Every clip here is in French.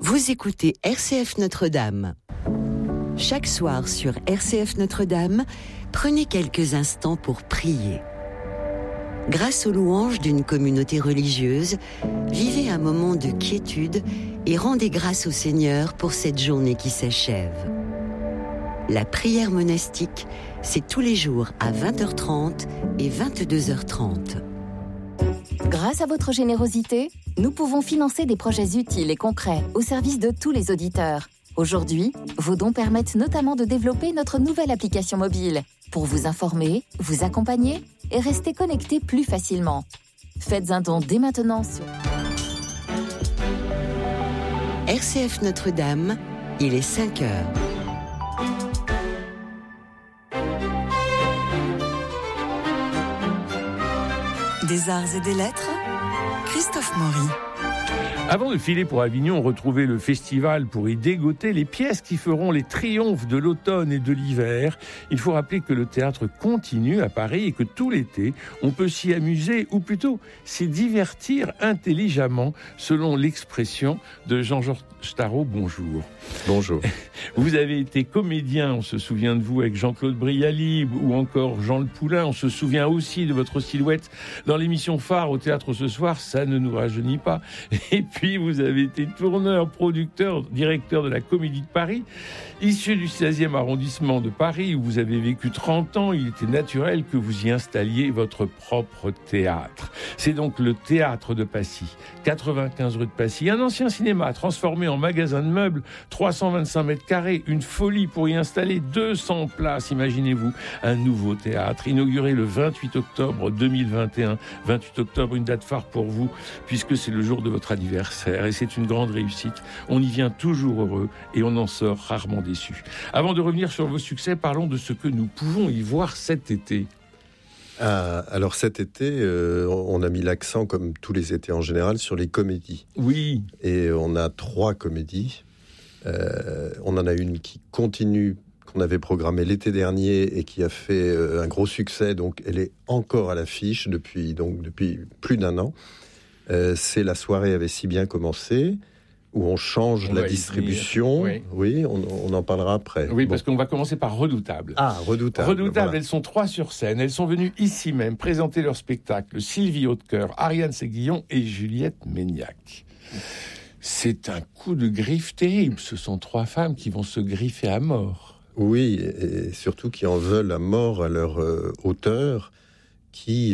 Vous écoutez RCF Notre-Dame. Chaque soir sur RCF Notre-Dame, prenez quelques instants pour prier. Grâce aux louanges d'une communauté religieuse, vivez un moment de quiétude et rendez grâce au Seigneur pour cette journée qui s'achève. La prière monastique, c'est tous les jours à 20h30 et 22h30. Grâce à votre générosité, nous pouvons financer des projets utiles et concrets au service de tous les auditeurs. Aujourd'hui, vos dons permettent notamment de développer notre nouvelle application mobile pour vous informer, vous accompagner et rester connecté plus facilement. Faites un don dès maintenant sur RCF Notre-Dame, il est 5h. Des arts et des lettres, Christophe Maury. Avant de filer pour Avignon, retrouver le festival pour y dégoter les pièces qui feront les triomphes de l'automne et de l'hiver, il faut rappeler que le théâtre continue à Paris et que tout l'été, on peut s'y amuser, ou plutôt s'y divertir intelligemment, selon l'expression de Jean-Georges Tarot. Bonjour. Bonjour. Vous avez été comédien, on se souvient de vous avec Jean-Claude Brialy ou encore Jean Le Poulain. On se souvient aussi de votre silhouette dans l'émission phare au Théâtre ce soir, ça ne nous rajeunit pas. Et puis vous avez été tourneur, producteur, directeur de la Comédie de Paris. Issu du 16e arrondissement de Paris où vous avez vécu 30 ans, il était naturel que vous y installiez votre propre théâtre. C'est donc le Théâtre de Passy, 95 rue de Passy, un ancien cinéma transformé en magasin de meubles, 325 mètres carrés, une folie pour y installer 200 places, imaginez-vous, un nouveau théâtre, inauguré le 28 octobre 2021. 28 octobre, une date phare pour vous, puisque c'est le jour de votre anniversaire, et c'est une grande réussite. On y vient toujours heureux, et on en sort rarement déçu. Avant de revenir sur vos succès, parlons de ce que nous pouvons y voir cet été. Alors cet été, on a mis l'accent, comme tous les étés en général, sur les comédies. Oui. Et on a 3 comédies. On en a une qui continue, qu'on avait programmée l'été dernier et qui a fait un gros succès. Donc elle est encore à l'affiche depuis plus d'1 an. C'est La soirée avait si bien commencé, où on change la distribution. Oui, on en parlera après. Oui, parce qu'on va commencer par Redoutable. Ah, Redoutable. Redoutable, voilà. Elles sont 3 sur scène. Elles sont venues ici même présenter leur spectacle. Sylvie Hautecoeur, Ariane Séguillon et Juliette Méniac. C'est un coup de griffe terrible. Ce sont 3 femmes qui vont se griffer à mort. Oui, et surtout qui en veulent à mort à leur auteur qui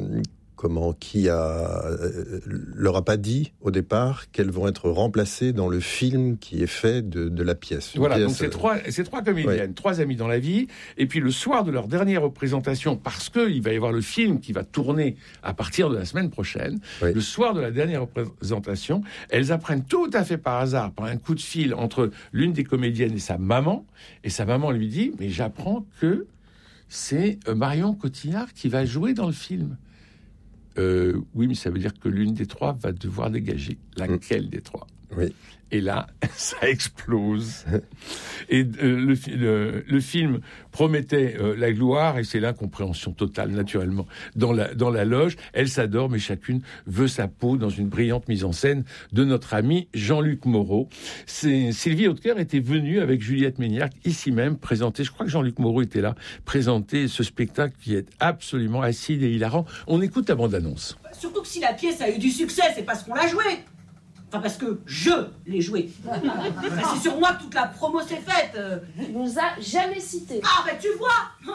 leur a pas dit au départ qu'elles vont être remplacées dans le film qui est fait de la pièce. Voilà, pièce, donc c'est 3 comédiennes, 3 amies dans la vie, et puis le soir de leur dernière représentation, parce qu'il va y avoir le film qui va tourner à partir de la semaine prochaine, le soir de la dernière représentation, elles apprennent tout à fait par hasard, par un coup de fil entre l'une des comédiennes et sa maman lui dit « Mais j'apprends que c'est Marion Cotillard qui va jouer dans le film ». Oui, mais ça veut dire que l'une des 3 va devoir dégager. Laquelle des 3 ? Oui. Et là, ça explose. Et le film promettait la gloire, et c'est l'incompréhension totale, naturellement. Dans la loge, elles s'adorent, mais chacune veut sa peau dans une brillante mise en scène de notre ami Jean-Luc Moreau. Sylvie Hautecoeur était venue avec Juliette Méniac, ici même, présenter, je crois que Jean-Luc Moreau était là, présenter ce spectacle qui est absolument acide et hilarant. On écoute la bande-annonce. Surtout que si la pièce a eu du succès, c'est parce qu'on l'a jouée. Enfin, parce que je l'ai joué. C'est sur moi que toute la promo s'est faite. Il nous a jamais cités. Ah, ben tu vois.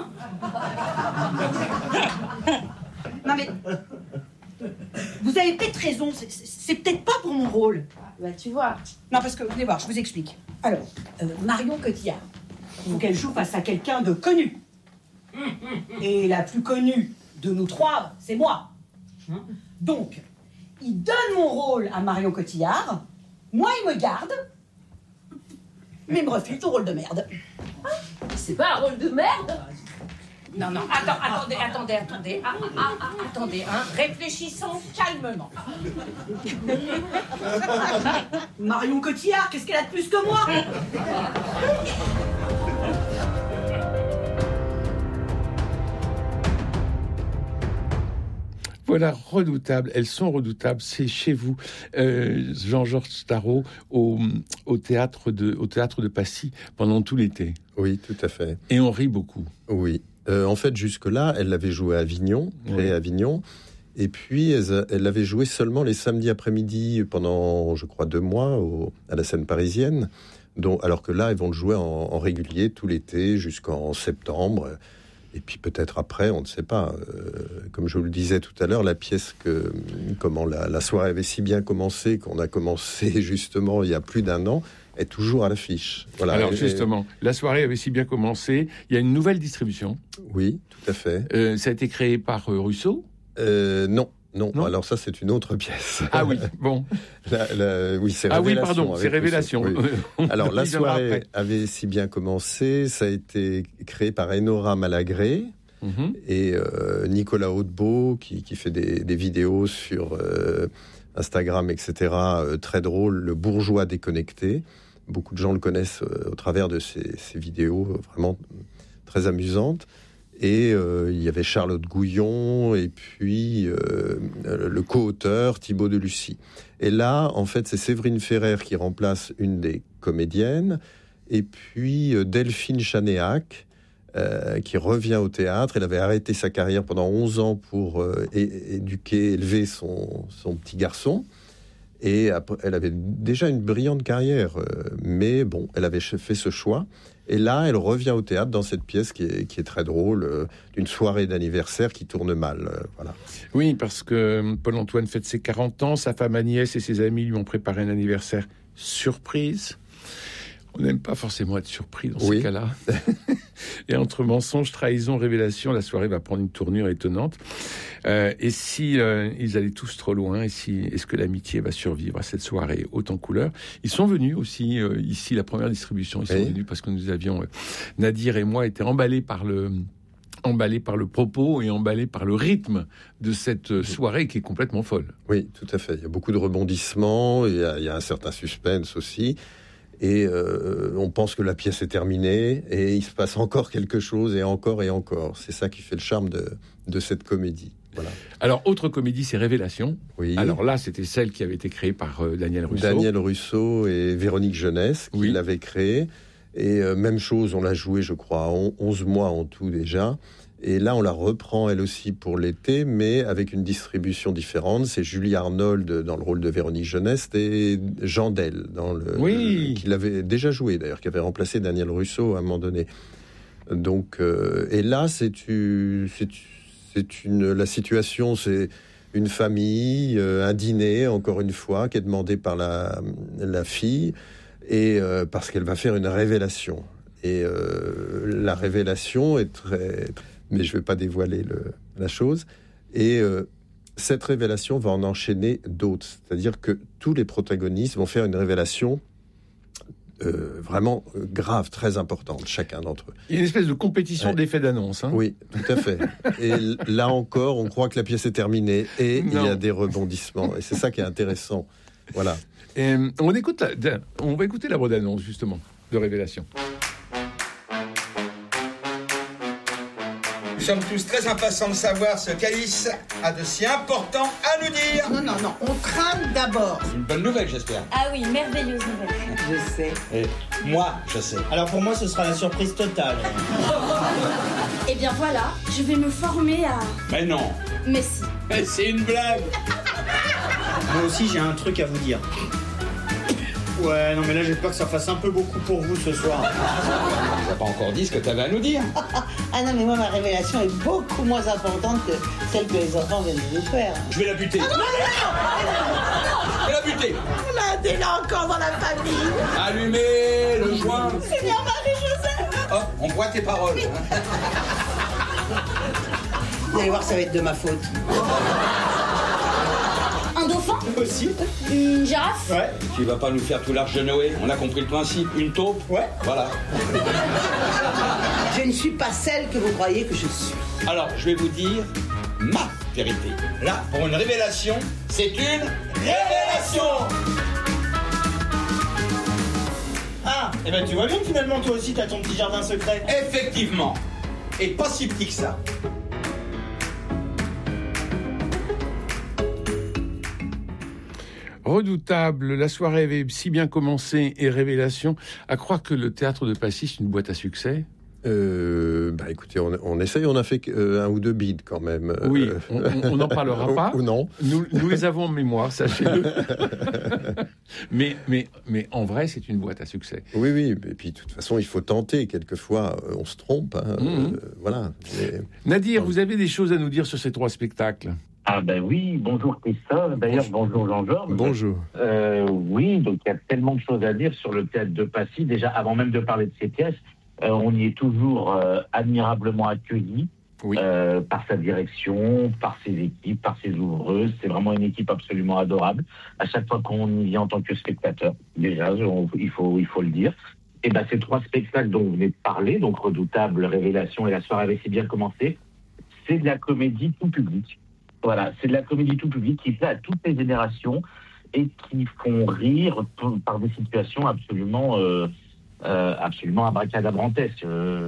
Non mais... Vous avez peut-être raison, c'est peut-être pas pour mon rôle. Bah tu vois. Non, parce que, venez voir, je vous explique. Alors, Marion Cotillard, il faut qu'elle joue face à quelqu'un de connu. Et la plus connue de nous 3, c'est moi. Donc... il donne mon rôle à Marion Cotillard, moi il me garde, mais il me refile ton rôle de merde. C'est pas un rôle de merde. Non, attendez, réfléchissons calmement. Marion Cotillard, qu'est-ce qu'elle a de plus que moi ? Voilà, redoutables. Elles sont redoutables. C'est chez vous, Jean-Georges Stareau, au théâtre de Passy pendant tout l'été. Oui, tout à fait. Et on rit beaucoup. Oui. En fait, jusque-là, elle l'avait joué à Avignon, créé à Avignon. Et puis, elle l'avait joué seulement les samedis après-midi pendant, je crois, 2 mois à la scène parisienne. Alors que là, ils vont le jouer en régulier tout l'été jusqu'en septembre. Et puis peut-être après, on ne sait pas. Comme je vous le disais tout à l'heure, la pièce la soirée avait si bien commencé qu'on a commencé justement il y a plus d'1 an, est toujours à l'affiche. Voilà. Alors justement, la soirée avait si bien commencé. Il y a une nouvelle distribution. Oui, tout à fait. Ça a été créé par Rousseau. Non. Alors ça, c'est une autre pièce. Ah oui, bon. Oui, c'est Révélation. Ah oui, pardon, c'est Révélation. Oui. Alors, la soirée avait si bien commencé. Ça a été créé par Enora Malagré et Nicolas Hautebeau, qui fait des vidéos sur Instagram, etc. Très drôle, le bourgeois déconnecté. Beaucoup de gens le connaissent au travers de ces vidéos vraiment très amusantes. Et il y avait Charlotte Gouillon et puis le co-auteur Thibaut Delucy. Et là, en fait, c'est Séverine Ferrer qui remplace une des comédiennes et puis Delphine Chanéac qui revient au théâtre. Elle avait arrêté sa carrière pendant 11 ans pour élever son petit garçon. Et après, elle avait déjà une brillante carrière, mais bon, elle avait fait ce choix. Et là, elle revient au théâtre dans cette pièce qui est très drôle, d'une soirée d'anniversaire qui tourne mal. Voilà. Oui, parce que Paul-Antoine fête ses 40 ans, sa femme Agnès et ses amis lui ont préparé un anniversaire surprise. On n'aime pas forcément être surpris dans ces cas-là. Et entre mensonges, trahison, révélation, la soirée va prendre une tournure étonnante. Et si ils allaient tous trop loin, est-ce que l'amitié va survivre à cette soirée haute en couleurs? Ils sont venus aussi, ici, la première distribution, ils sont venus parce que nous avions, Nadir et moi, été emballés par le propos et emballés par le rythme de cette soirée qui est complètement folle. Oui, tout à fait. Il y a beaucoup de rebondissements, il y a un certain suspense aussi. Et on pense que la pièce est terminée et il se passe encore quelque chose et encore et encore. C'est ça qui fait le charme de cette comédie. Voilà. Alors, autre comédie, c'est Révélation. Oui. Alors là, c'était celle qui avait été créée par Daniel Russo. Daniel Russo et Véronique Jeunesse qui l'avaient créée. Et même chose, on l'a jouée, je crois, 11 mois en tout déjà. Et là, on la reprend, elle aussi, pour l'été, mais avec une distribution différente. C'est Julie Arnold dans le rôle de Véronique Jeunesse et Jean Del, qui l'avait déjà joué, d'ailleurs, qui avait remplacé Daniel Russo à un moment donné. Donc, et là, la situation, c'est une famille, un dîner, encore une fois, qui est demandé par la fille, et parce qu'elle va faire une révélation. Et la révélation est très... Mais je ne vais pas dévoiler la chose. Et cette révélation va en enchaîner d'autres. C'est-à-dire que tous les protagonistes vont faire une révélation vraiment grave, très importante, chacun d'entre eux. Il y a une espèce de compétition d'effets d'annonce. Hein. Oui, tout à fait. Et là encore, on croit que la pièce est terminée et il y a des rebondissements. Et c'est ça qui est intéressant. Voilà. On va écouter la bande-annonce, justement, de Révélation. Nous sommes tous très impatients de savoir ce qu'Alice a de si important à nous dire. Non, on crame d'abord. Une bonne nouvelle, j'espère. Ah oui, merveilleuse nouvelle. Je sais. Et moi, je sais. Alors pour moi, ce sera la surprise totale. Eh bien voilà, je vais me former à... Mais non. Mais si. Mais c'est une blague. Moi aussi, j'ai un truc à vous dire. Ouais, non mais là j'ai peur que ça fasse un peu beaucoup pour vous ce soir. Tu n'as pas encore dit ce que tu avais à nous dire. Ah non, mais moi ma révélation est beaucoup moins importante que celle que les enfants viennent de nous faire. Je vais la buter. Ah non, Je vais la buter. on a un délinquant dans la famille. Allumez le joint. C'est bien Marie-Joseph. Oh, on voit tes paroles. Vous allez voir, ça va être de ma faute. Un dauphin? Aussi. Une girafe? Ouais. Tu vas pas nous faire tout l'arche de Noé. On a compris le principe. Une taupe. Ouais. Voilà. Je ne suis pas celle que vous croyez que je suis. Alors, je vais vous dire ma vérité. Là, pour une révélation, c'est une révélation. Ah, et ben tu vois bien que finalement toi aussi t'as ton petit jardin secret. Effectivement. Et pas si petit que ça. Redoutable, la soirée avait si bien commencé et révélation. À croire que le théâtre de Passy, c'est une boîte à succès. Écoutez, on essaye, on a fait un ou deux bides quand même. Oui, on n'en parlera pas. Ou non. Nous les avons en mémoire, sachez-le. mais en vrai, c'est une boîte à succès. Oui, et puis de toute façon, il faut tenter. Quelquefois, on se trompe. Voilà. Nadir, vous avez des choses à nous dire sur ces 3 spectacles? Ah ben oui, bonjour Christophe, d'ailleurs bonjour Jean-Georges. Bonjour. Oui, donc il y a tellement de choses à dire sur le théâtre de Passy. Déjà, avant même de parler de ces pièces, on y est toujours admirablement accueilli par sa direction, par ses équipes, par ses ouvreuses. C'est vraiment une équipe absolument adorable. À chaque fois qu'on y vient en tant que spectateur, déjà, il faut le dire. Et ben ces 3 spectacles dont vous venez de parler, donc Redoutable, Révélation et La soirée avait si bien commencé, c'est de la comédie tout public. Voilà, c'est de la comédie tout public qui plaît à toutes les générations et qui font rire par des situations absolument abracadabrantesques.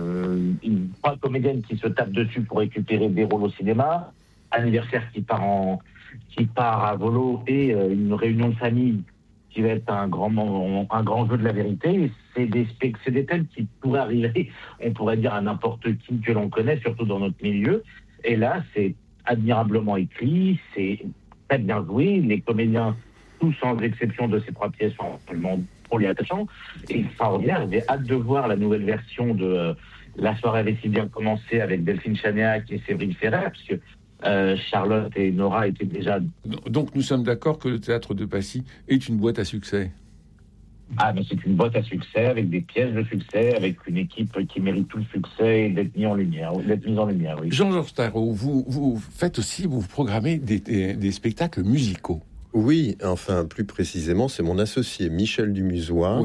3 comédiennes qui se tapent dessus pour récupérer des rôles au cinéma, anniversaire qui part à volo et une réunion de famille qui va être un grand jeu de la vérité. C'est des thèmes qui pourraient arriver, on pourrait dire, à n'importe qui que l'on connaît, surtout dans notre milieu. Et là, c'est admirablement écrit, c'est très bien joué. Les comédiens, tous sans exception de ces 3 pièces, sont absolument attachants et extraordinaires. J'ai hâte de voir la nouvelle version de La soirée avait si bien commencé avec Delphine Chanéac et Séverine Ferrer, parce que Charlotte et Nora étaient déjà... Donc nous sommes d'accord que le théâtre de Passy est une boîte à succès. Ah, mais c'est une boîte à succès, avec des pièces de succès, avec une équipe qui mérite tout le succès et d'être mise en lumière, oui. Jean-Georges Tarot, vous faites aussi, vous programmez des spectacles musicaux. Oui, enfin, plus précisément, c'est mon associé Michel Dumusois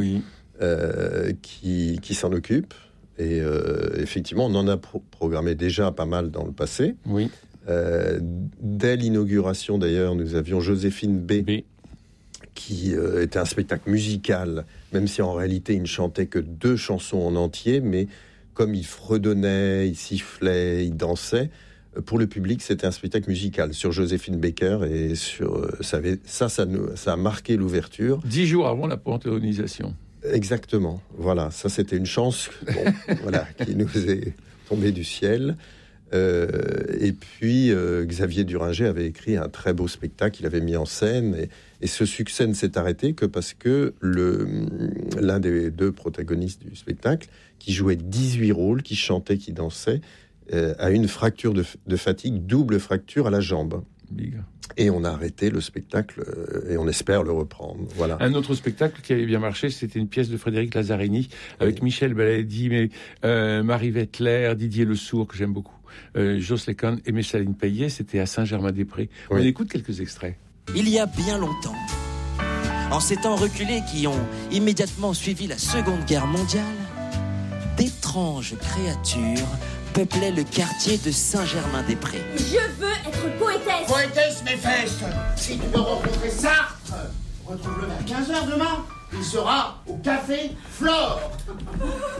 qui s'en occupe. Et effectivement, on en a programmé déjà pas mal dans le passé. Oui. Dès l'inauguration, d'ailleurs, nous avions Joséphine B. qui était un spectacle musical, même si en réalité il ne chantait que 2 chansons en entier, mais comme il fredonnait, il sifflait, il dansait, pour le public c'était un spectacle musical sur Joséphine Baker, et ça a marqué l'ouverture. 10 jours avant la panthéonisation. Exactement, voilà, ça c'était une chance qui nous est tombée du ciel. Et puis Xavier Duringer avait écrit un très beau spectacle qu'il avait mis en scène, et ce succès ne s'est arrêté que parce que l'un des 2 protagonistes du spectacle, qui jouait 18 rôles, qui chantait, qui dansait, a une fracture de fatigue, double fracture à la jambe. Big. Et on a arrêté le spectacle et on espère le reprendre. Voilà. Un autre spectacle qui avait bien marché, c'était une pièce de Frédéric Lazzarini avec Michel Baladi, Marie Wettler, Didier Le Sourd, que j'aime beaucoup, Joss Lecon et Messaline Payet. C'était à Saint-Germain-des-Prés. On écoute quelques extraits. Il y a bien longtemps, en ces temps reculés qui ont immédiatement suivi la Seconde Guerre mondiale, d'étranges créatures peuplaient le quartier de Saint-Germain-des-Prés. Je veux être poétesse. Poétesse, mes fesses. Si tu veux rencontrer Sartre, retrouve-le vers 15h demain. Il sera au café Flore.